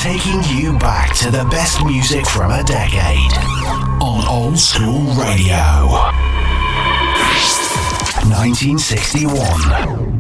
taking you back to the best music from a decade on Old School Radio. 1961.